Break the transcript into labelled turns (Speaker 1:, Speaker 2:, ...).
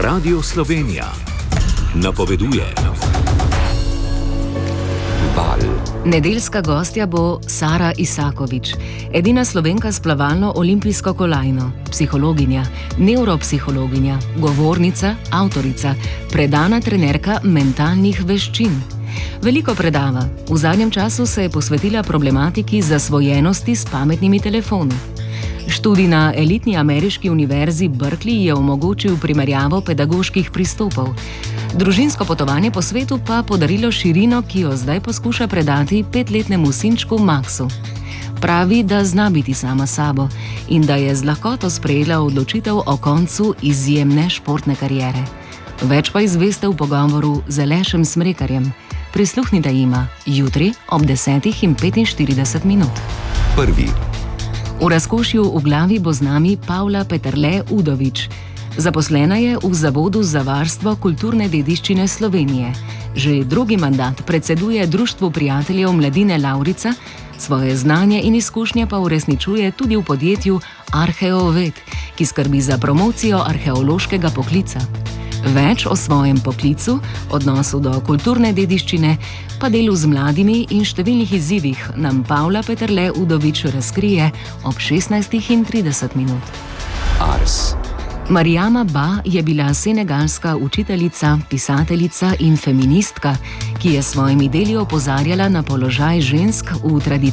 Speaker 1: Radio Slovenija napoveduje. Val.
Speaker 2: Nedeljska gostja bo Sara Isakovič, edina Slovenka s plavalno olimpijsko kolajno, psihologinja, nevropsihologinja, govornica, avtorica, predana trenerka mentalnih veščin. Veliko predava, v zadnjem času se je posvetila problematiki zasvojenosti s pametnimi telefoni. Študij na elitni ameriški univerzi Berkeley je omogočil primerjavo pedagoških pristopov. Družinsko potovanje po svetu pa podarilo širino, ki jo zdaj poskuša predati 5-letnemu sinčku Maxu. Pravi, da zna biti sama sabo in da je z lahkoto sprejela odločitev o koncu izjemne športne kariere. Več pa izveste v pogovoru z Alešem Smrekarjem. Prisluhnite jima jutri ob 10:45.
Speaker 1: Prvi.
Speaker 2: V razkošju v glavi bo z nami Pavla Peterle Udovič. Zaposlena je v Zavodu za varstvo kulturne dediščine Slovenije. Že drugi mandat predseduje Društvu prijateljev mladine Lavrica, svoje znanje in izkušnje pa uresničuje tudi v podjetju Arheoved, ki skrbi za promocijo arheološkega poklica. Več o svojem poklicu, odnosu do kulturne dediščine, pa delu z mladimi in številnih izzivih nam Pavla Peterle Udovič razkrije ob 16:30.
Speaker 1: Ars.
Speaker 2: Mariama Ba je bila senegalska učiteljica, pisateljica in feministka, ki je s svojimi deli opozarjala na položaj žensk v tradicionalnem